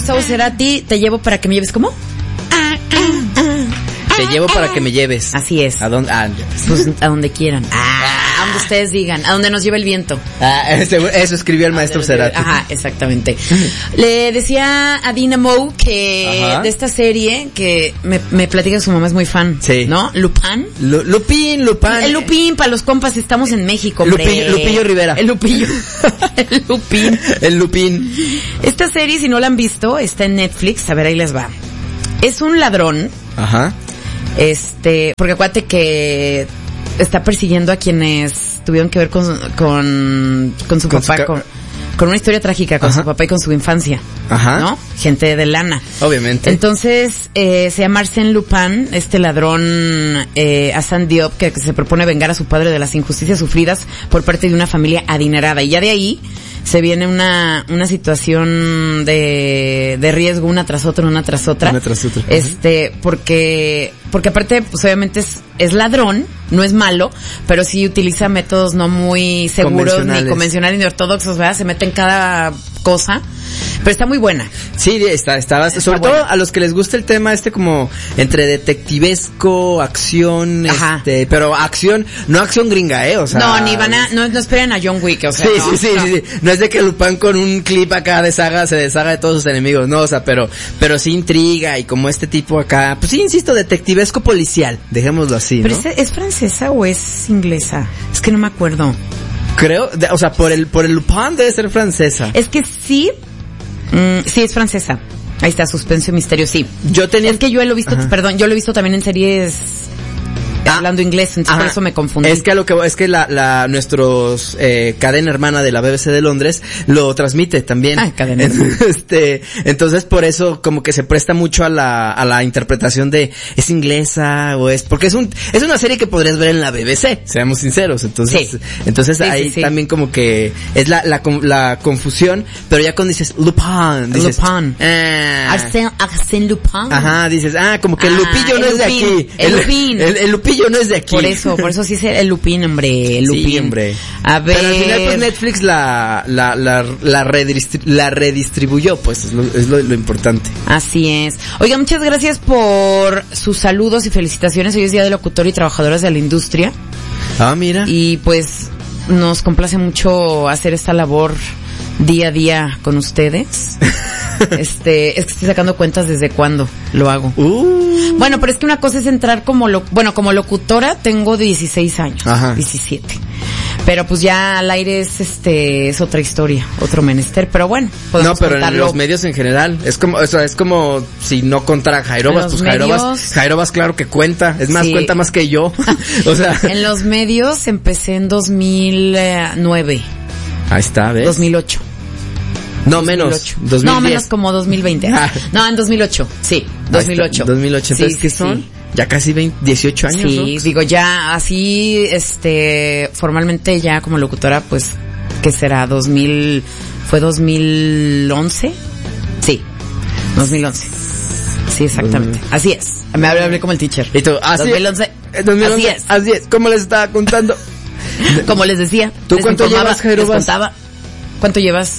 Gustavo Cerati, te llevo para que me lleves, ¿cómo? Te llevo para que me lleves. Así es. ¿A dónde? Pues a donde quieran. A donde ustedes digan, a donde nos lleve el viento. Eso escribió el maestro Cerati. Ajá, exactamente. Le decía a Dina Moe que de esta serie que me platica que su mamá es muy fan. Sí. ¿No? Lupin. Lupin. El Lupin, para los compas, estamos en México, hombre. Lupillo Rivera. El Lupillo. El Lupin. El Lupin. Esta serie, si no la han visto, está en Netflix. A ver, ahí les va. Es un ladrón. Ajá. Porque acuérdate que está persiguiendo a quienes tuvieron que ver con su papá, con una historia trágica con su papá y con su infancia. Ajá. ¿No? Gente de lana. Obviamente. Entonces, se llama Arsène Lupin, este ladrón, Hassan Diop, que se propone vengar a su padre de las injusticias sufridas por parte de una familia adinerada. Y ya de ahí se viene una situación de riesgo una tras otra. Porque aparte, pues obviamente es ladrón, no es malo, pero sí utiliza métodos no muy seguros, ni convencionales, ni ortodoxos, ¿verdad? Se mete en cada cosa. Pero está muy buena. Sí, está sobre buena. Todo a los que les gusta el tema como entre detectivesco, acción, pero acción, no acción gringa, o sea. No, ni no esperen a John Wick, o sea. Sí. No es de que Lupin con un clip acá se deshaga de todos sus enemigos, no, o sea, pero sí intriga y como este tipo acá, pues sí, insisto, detectivesco policial, dejémoslo así, ¿no? Pero ¿es francesa o es inglesa? Es que no me acuerdo. Creo, o sea, por el Lupin debe ser francesa. Es que sí, sí es francesa. Ahí está, suspenso y misterio, sí. Es que yo lo he visto, yo lo he visto también en series hablando inglés, entonces por eso me confundí. Es que nuestros cadena hermana de la BBC de Londres lo transmite también. Cadena. Entonces por eso como que se presta mucho a la interpretación de es inglesa o porque es una serie que podrías ver en la BBC, seamos sinceros. Entonces ahí también como que es la confusión, pero ya cuando dices Lupin, Lupin. Arsène Lupin. Ajá, dices, como que el Lupillo no es de aquí. El Lupin. El Lupillo no es de aquí. Por eso sí es el Lupin, hombre. El Lupin. Sí, hombre. A ver. Pero al final pues Netflix la redistribuyó, pues es lo importante. Así es. Oiga, muchas gracias por sus saludos y felicitaciones. Hoy es Día del Locutor y Trabajadoras de la Industria. Mira. Y pues nos complace mucho hacer esta labor día a día con ustedes. Es que estoy sacando cuentas desde cuándo lo hago. Bueno, pero es que una cosa es entrar como locutora tengo 16 años. 17. Pero pues ya al aire es otra historia, otro menester, pero bueno, podemos pero contarlo. En los medios en general, es como si no contara Jairobas, pues Jairobas claro que cuenta, es más, cuenta más que yo. O sea, en los medios empecé en 2009. Ahí está, ¿ves? 2008. No, menos. 2010. No, menos como 2020. No, en 2008. Sí, 2008. 2008. Entonces, ¿qué son? Sí. Ya casi 18 años, sí, ¿no? Digo, ya así, formalmente ya como locutora, pues, ¿qué será? ¿Fue 2011? Sí, 2011. Sí, exactamente. Así es. Me hablé como el teacher. ¿Y tú? 2011. Así es. ¿Cómo les estaba contando? Como les decía. ¿Tú cuánto llevas, Jairobas? ¿Cuánto llevas?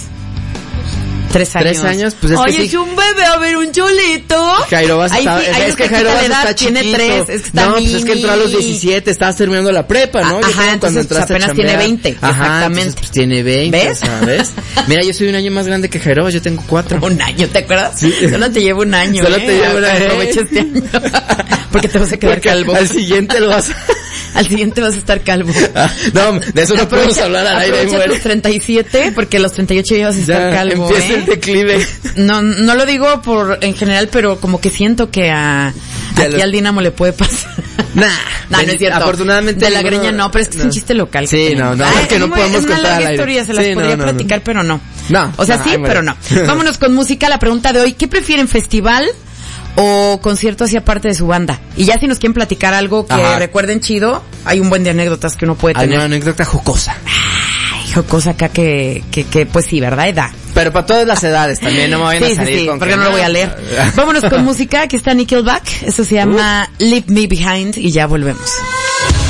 3 años. 3 años, pues es que es un bebé, a ver, un cholito. Jairobas está, es que Jairobas está chiquito. Tiene 3, es que está pues es que entró a los 17, estabas terminando la prepa, ¿no? Entonces pues apenas tiene 20, exactamente. Pues tiene 20, ¿ves? ¿Sabes? Mira, yo soy un año más grande que Jairobas, yo tengo 4. ¿Un año, te acuerdas? Sí. Solo te llevo un año, Solo te llevo un año. Aprovecha este año. Porque te vas a quedar calvo. Al siguiente lo vas Al siguiente vas a estar calvo. No, de eso no podemos hablar al aire. Aprovecha los 37, porque a los 38 ya vas a estar calvo. Empieza el declive. No lo digo en general, pero como que siento que aquí al Dínamo le puede pasar. No es cierto. Afortunadamente. De la greña no, pero es que es un chiste local. Sí, no, es que no podemos contar al aire. Historia, se las podría platicar, pero no. No. O sea, sí, pero no. Vámonos con música. La pregunta de hoy, ¿qué prefieren, festival o concierto hacia parte de su banda? Y ya si nos quieren platicar algo que recuerden chido, hay un buen de anécdotas que uno puede tener. Hay una anécdota jocosa. Jocosa acá que pues sí, ¿verdad? Edad. Pero para todas las edades también, no me vayan a salir con porque no lo voy a leer. Vámonos con música, aquí está Nickelback, eso se llama Leave Me Behind y ya volvemos.